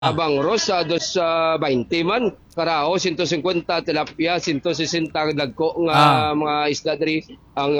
Abang Rosa, 220 man. Karao, 150. Tilapia, 160. Dagko nga mga isda diri. Ang,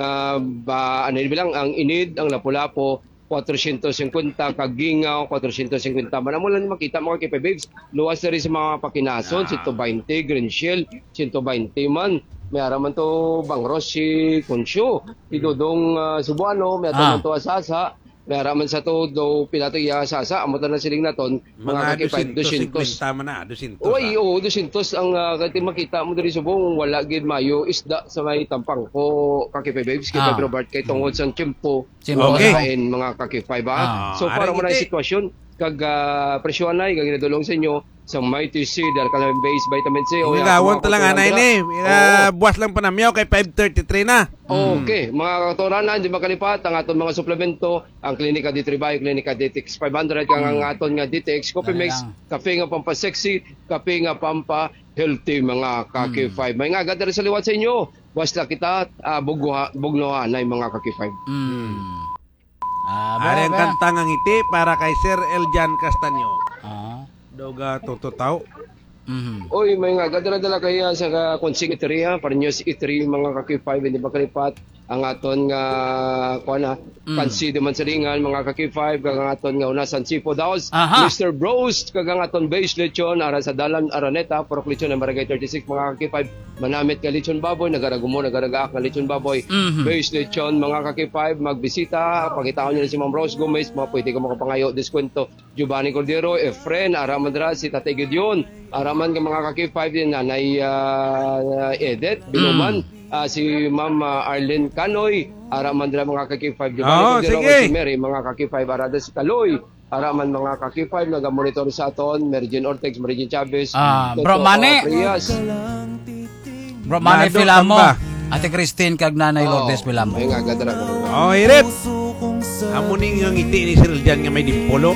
ang inid, ang lapu-lapo, 450. Kagingaw, 450. Manamo lang makita mga kipibibs. Luwas na rin sa mga pakinason, 120. Green shell, 120 man. May araman to Bang Rosi, Kunsyo. Idodong Subuano, may araman to Asasa. May araman sa to do pilato iya Asasa. Amutan na siling naton. Mga 200. Tama na, 200. Uy, 200 ang makita mo diri subong wala gid mayo isda sa may tampang ko kakipibibs kay Pedro Bart kay tungod sa tiyempo. Okay. Mga kakipay ba? So para mo na sitwasyon kag presyo anay kag ginadulong sa inyo sa Mighty C dahil kalaming base vitamin C o nagawon ta lang anay ni buwas lang pa namyaw kay 5:33 na. Okay, mga katoranan di makalipat ang aton mga suplemento, ang Klinika D3 Bio, Klinika DTX 500 kang ang aton nga DTX Coffee Mix, kape nga pampa sexy, kape nga pampa healthy mga kaki 5. May nga gadar sa liwat sa inyo. Basta kita bugnoha na mga kaki 5. Ari ang kantang ang ngiti para kay Sir Eljan Castaño. Doga tutotaw. Oy, may nga gadala kaya sa konsigiteriya para news itri mga kaki 5 hindi makalipat ang aton nga kuana kansi man salingan mga kaki 5 kag ang aton nga unasan Sipo Daos Mr. Bros kag ang aton base lechon ara sa dalan Araneta Purok Lechon ang Barangay 36 mga kaki 5 manamit ka lechon baboy nagaragaak nga lechon baboy base lechon mga kaki 5 magbisita pangitaon niyo si Ma'am Rose Gomez pwede ka makapangayo diskwento Giovanni Cordero Efren araman dra si Tatay Gideon araman ka mga kaki 5 din nanay Edith Binuman si Ma'am Arlene Canoy, araman dira mga kaki 5 si Mary, mga kaki 5 arada si Taloy, araman mga kaki 5 nagamonitor sa aton, Mergin Ortex, Mergin Chavez, Bro Mane Filamo, Ate Christine kag Nanay Lourdes Filamo. Ay nga gadara. Irip. Amo ning ngiti ni Sir Eljan nga may dimpolo.